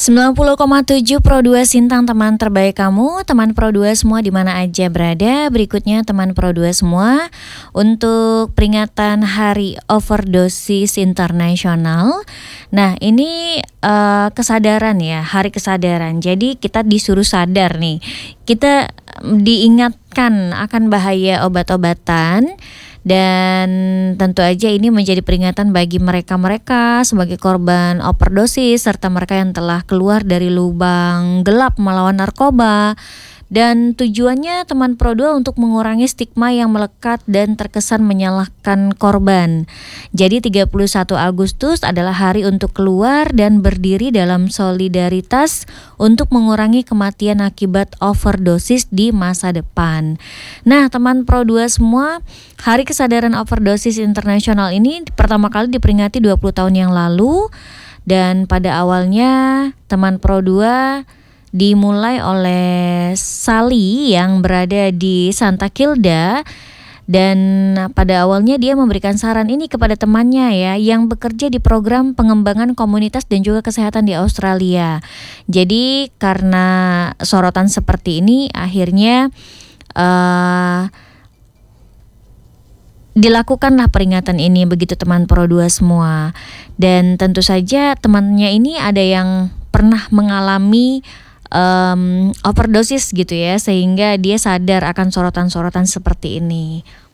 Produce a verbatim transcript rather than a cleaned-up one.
sembilan puluh koma tujuh Pro dua Sintang, teman terbaik kamu, teman Pro dua semua di mana aja berada. Berikutnya teman Pro dua semua, untuk peringatan Hari Overdosis Internasional. Nah, ini uh, kesadaran ya, Hari Kesadaran. Jadi kita disuruh sadar nih. Kita diingatkan akan bahaya obat-obatan. Dan tentu aja ini menjadi peringatan bagi mereka-mereka sebagai korban overdosis serta mereka yang telah keluar dari lubang gelap melawan narkoba. Dan tujuannya teman Pro dua untuk mengurangi stigma yang melekat dan terkesan menyalahkan korban. Jadi tiga puluh satu Agustus adalah hari untuk keluar dan berdiri dalam solidaritas untuk mengurangi kematian akibat overdosis di masa depan. Nah, teman Pro dua semua, Hari Kesadaran Overdosis Internasional ini pertama kali diperingati dua puluh tahun yang lalu. Dan pada awalnya teman Pro dua dimulai oleh Sally yang berada di Santa Kilda, dan pada awalnya dia memberikan saran ini kepada temannya ya yang bekerja di program pengembangan komunitas dan juga kesehatan di Australia. Jadi karena sorotan seperti ini akhirnya uh, dilakukanlah peringatan ini, begitu teman Pro dua semua. Dan tentu saja temannya ini ada yang pernah mengalami Um, overdosis gitu ya, sehingga dia sadar akan sorotan-sorotan seperti ini.